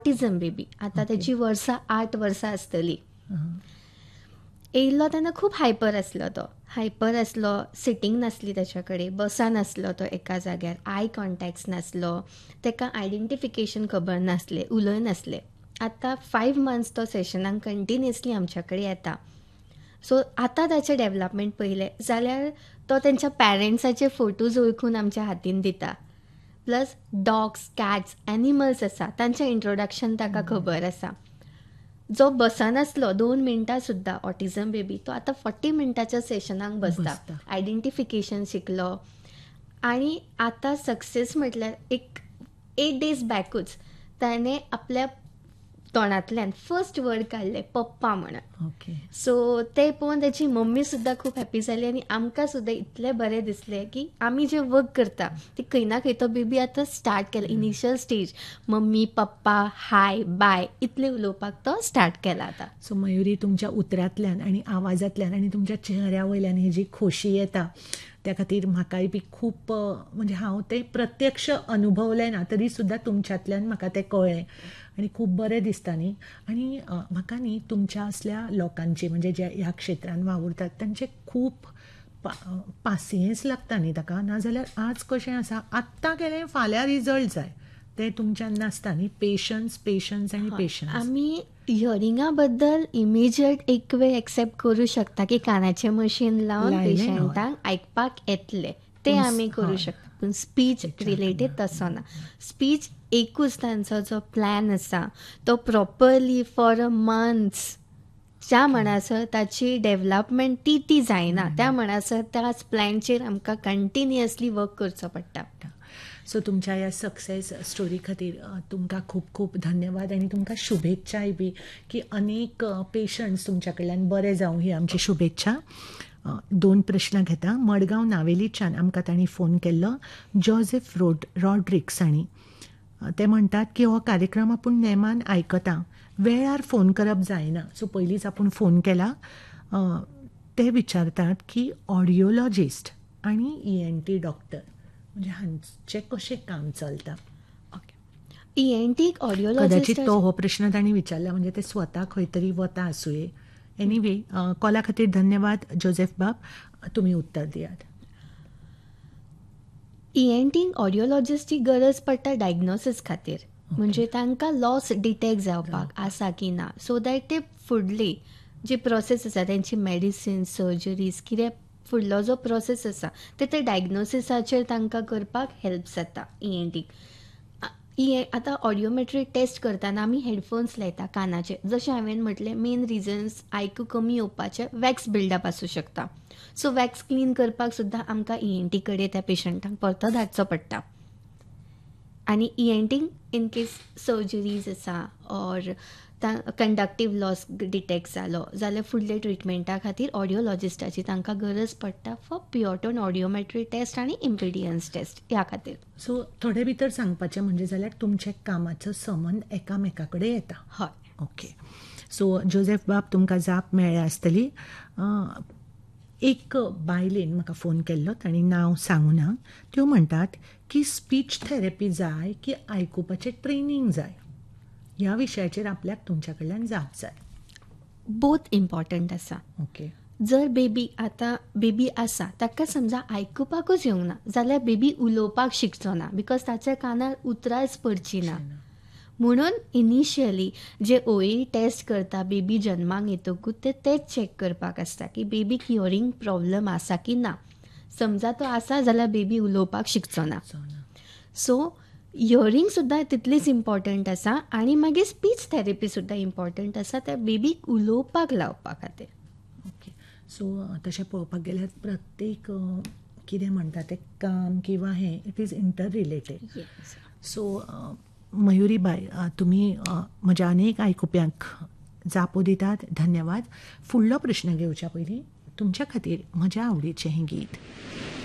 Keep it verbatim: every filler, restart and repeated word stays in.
Autism baby. आता okay. त्याची वर्सां आठ वर्सां आसतली. हां. येयल्लो तेन्ना खूब हायपर आसलो तो. हायपर आसलो, सिटींग नासली ताच्या कडेन, बसनासलो तो एका जाग्यार, आय कॉन्टॅक्ट्स नासलो, ताका आयडेंटिफिकेशन खबर नासलें, उलयनासलें. आतां फायव मंथ्स तो सेशनाक कंटिन्युअसली आमच्या कडेन येता. सो आतां ताचें डेवलपमेंट पळयलें जाल्यार तो तांच्या पॅरंट्साचे फोटोज वळखून आमच्या हातीन दिता. प्लस डॉग्स, कॅट्स, एनिमल्स आसा तांचें इंट्रोडक्शन ताका खबर आसा. जो बसनासलो दोन मिनटां सुद्दां ऑटिझम बेबी, तो आतां फोर्टी मिनटाच्या सेशनाक बसता. बसता. आयडेंटिफिकेशन शिकलो आनी आतां सक्सेस म्हटल्यार एक एट डेज बॅकूच ताणें आपल्या तोंडांतल्यान फर्स्ट वर्ड काडलें, पप्पा म्हणून. ओके. सो तें पळोवन ताची मम्मी सुद्दां खूब हॅप्पी जाली आनी आमकां सुद्दां इतलें बरें दिसलें की आमी जें वर्क करता ती खंय ना खंय तो बेबी आतां स्टार्ट केला. इनिशियल स्टेज मम्मी, पप्पा, हाय, बाय इतलें उलोवपाक तो स्टार्ट केला आतां. सो मयुरी, तुमच्या उतरांतल्यान आनी आवाजांतल्यान आनी तुमच्या चेहऱ्या वयल्यान ही जी खोशी येता त्या खातीर म्हाकाय बी खूब म्हणजे हांव तें प्रत्यक्ष अनुभवलें ना तरी सुद्दां तुमच्यांतल्यान म्हाका तें कळ्ळें आनी खूब बरें दिसता न्ही. आनी म्हाका न्ही तुमच्या असल्या लोकांची म्हणजे जे ह्या क्षेत्रांत वावुरतात तांचे खूब पा पासियेंस लागता न्ही ताका. नाजाल्यार आज कशें आसा आत्तां केलें फाल्यां रिजल्ट जाय तें तुमच्यान नासता न्ही. पेशन्स पेशन्स आनी पेशन्स. आमी हियरिंगा बद्दल इमिजिएट एक वेळ एक्सेप्ट करूं शकता की कानाचें मशीन लावन लायलें, हय. पेशंटांक आयकपाक येतलें तें पूण आमी करूं हय. शकता. पूण स्पीच रिलेटेड तसो ना. स्पीच एकूच तांचो जो प्लॅन आसा तो प्रॉपरली फॉर अ मंथ्स ज्या म्हणसर ताची डेवलपमेंट ती ती जायना त्या म्हणसर त्याच प्लॅनचेर आमकां कंटिन्युअसली वर्क करचो पडटा. सो तुमच्या ह्या सक्सेस स्टोरी खातीर तुमकां खूब खूब धन्यवाद आनी तुमकां शुभेच्छाय बी की अनेक पेशंट्स तुमच्या कडल्यान बरे जावं ही आमची शुभेच्छा. दोन प्रश्न घेता. मडगांव नावेलीच्यान आमकां तांणी फोन केल्लो, जोझेफ रोड रॉड्रिक्स हांणी. ते म्हणटात की हो कार्यक्रम आपूण नेमान आयकता, वेळार फोन करप जायना. सो पयलींच आपूण फोन केला. ते विचारतात की ऑडियोलॉजिस्ट आनी ई एन टी डॉक्टर म्हणजे हांचें कशें काम चलता. ई एन टी ऑडियोलॉजिस्ट कदाचित तो हो प्रश्न तांणी विचारला म्हणजे ते स्वता खंय तरी वता आसुंये. एनिवे कॉला खातीर धन्यवाद जोझेफ बाब. तुमी उत्तर दियात. ई एन टी ऑडियोलॉजिस्टची गरज पडटा डायग्नोसीस खातीर. म्हणजे तांकां लॉस डिटेक्ट जावपाक आसा की ना सो दॅट ते फुडली जी प्रोसेस आसा तेंची मेडिसीन, सर्जरीज कितें फुडलो जो प्रोसेस आसा ते ते डायग्नोसिसाचेर तांकां करपाक हेल्प जाता ई एन टी. ई आतां ऑडियोमेट्री टेस्ट करतना आमी हेडफोन्स लायता कानाचे. जशें हांवें म्हटलें मेन रिजन्स आयकू कमी येवपाचें वॅक्स बिल्डअप आसूं शकता. सो वॅक्स क्लीन करपाक सुद्दां आमकां ई एन टी कडेन त्या पेशंटाक परतो धाडचो पडटा. आनी E N T in case surgeries आसा ऑर कंडक्टीव लॉस डिटेक्ट जालो जाल्यार फुडले ट्रिटमेंटा खातीर ऑडियोलॉजिस्टाची तांकां गरज पडटा फॉर पियोटोन ऑडियोमेट्री टेस्ट आनी इम्पिडियन्स टेस्ट ह्या खातीर. सो थोडे भितर सांगपाचें म्हणजे जाल्यार तुमच्या कामाचो संबंद एकामेका कडेन येता. हय. ओके. सो जोझेफ बाब तुमकां जाप मेळ्ळ्या आसतली. एक बायलेन म्हाका फोन केल्लो, तांणी नांव सांगूं ना. त्यो म्हणटात की स्पीच थेरपी जाय की आयकुपाचें ट्रेनींग जाय ह्या विशयाचेर आपल्याक तुमच्या कडल्यान जाप जाय. बोथ इम्पॉर्टंट आसा. ओके. जर बेबी आतां बेबी आसा ताका समजा आयकुपाकूच येवंक ना जाल्यार बेबी उलोवपाक शिकचो ना बिकॉज ताच्या कानार उतरांच पडची ना. म्हणून इनिशियली जे ओ ए टेस्ट करता बेबी जल्माक येतकूच ते तेच चॅक करपाक आसता की बेबीक हियरींग प्रॉब्लम आसा की ना. समजा तो आसा जाल्यार बेबी उलोवपाक शिकचो ना. सो हियरींग सुद्दां तितलीच इम्पॉर्टंट आसा आनी मागीर स्पीच थेरपी सुद्दां इम्पॉर्टंट आसा त्या बेबीक उलोवपाक लावपा खातीर. ओके. सो तशें पळोवपाक गेल्यार प्रत्येक कितें म्हणटा तें काम किंवा हें it is inter related. So Mayuri bye, तुमी म्हज्या अनेक आयकुप्यांक जापो दितात. धन्यवाद. फुडलो प्रश्न घेवच्या पयलीं तुमच्या खातीर म्हज्या आवडीचें हें गीत.